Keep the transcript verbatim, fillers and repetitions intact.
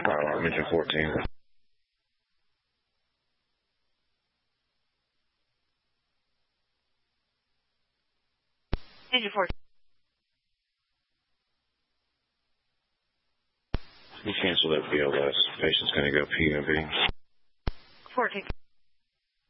Fire alarm engine fourteen. Engine fourteen. You cancel that B L S. Patient's going to go P O V. fourteen.